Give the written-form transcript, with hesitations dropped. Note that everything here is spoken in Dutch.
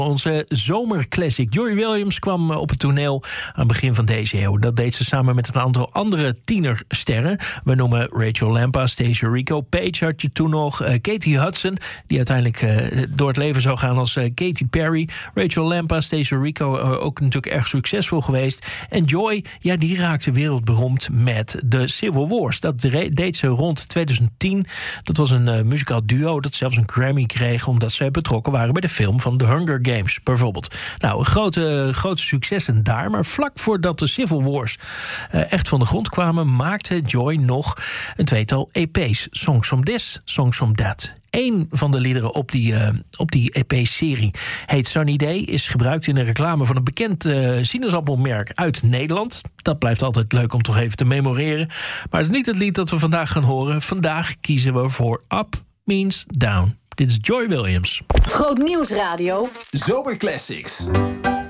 Onze zomerclassic. Joy Williams kwam op het toneel aan het begin van deze eeuw. Dat deed ze samen met een aantal andere tienersterren. We noemen Rachel Lampa, Stacey Rico, Paige had je toen nog, Katie Hudson, die uiteindelijk door het leven zou gaan als Katy Perry. Rachel Lampa, Stacey Rico, ook natuurlijk erg succesvol geweest. En Joy, ja, die raakte wereldberoemd met de Civil Wars. Dat deed ze rond 2010. Dat was een muzikaal duo dat zelfs een Grammy kreeg omdat zij betrokken waren bij de film van The Hunger Games, bijvoorbeeld. Nou, grote successen daar. Maar vlak voordat de Civil Wars echt van de grond kwamen, maakte Joy nog een tweetal EP's. Songs from This, Songs from That. Eén van de liederen op die EP-serie heet Sunny Day. Is gebruikt in een reclame van een bekend sinaasappelmerk uit Nederland. Dat blijft altijd leuk om toch even te memoreren. Maar het is niet het lied dat we vandaag gaan horen. Vandaag kiezen we voor Up Means Down. Dit is Joy Williams. Groot Nieuwsradio. Zomerclassics.